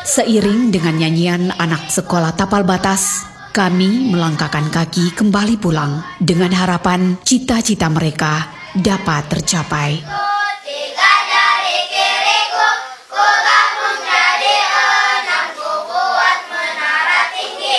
Seiring dengan nyanyian anak sekolah tapal batas, kami melangkahkan kaki kembali pulang dengan harapan cita-cita mereka dapat tercapai.